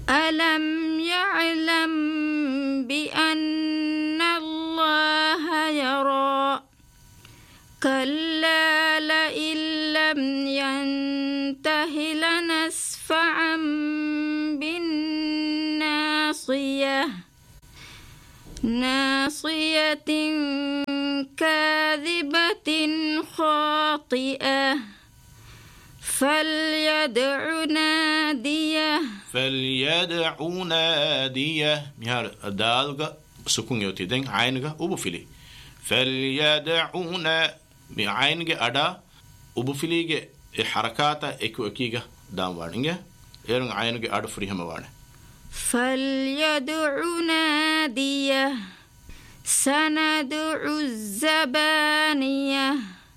ألم يعلم بأن الله يرى كلا لئن لم ينته لنسفعا بالناصية ناصية كاذبة خاطئة فليدع ناديه مهار دالغا سكون يوتي دين عينغا أبوفيلي فليدعونا بعينغا أدا أبوفيليغا حركاتا إكو أكيغا دام وارنغا يرن عينغا أدا فريهم وارن فليدع ناديه سندع الزبانية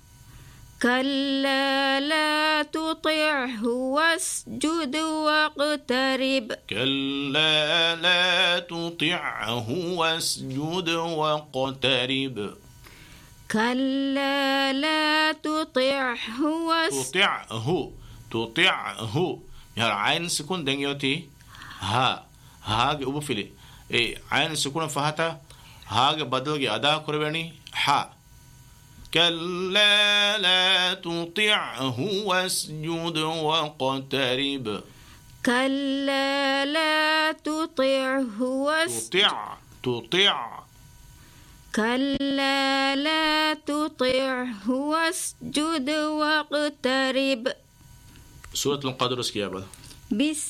كلا لا تطعه واسجد واقترب كلا لا تطعه واسجد واقترب كلا لا تطعه تطعه يعني عين سكون دنيوتي ها أبو فيلي عين سكون فهتا ها بدلغي أدا كربني ها كلا لا تطعه واسجد واقترب كلا لا تطعه كلا لا تطعه واسجد واقترب. سورة القدر اسكي يا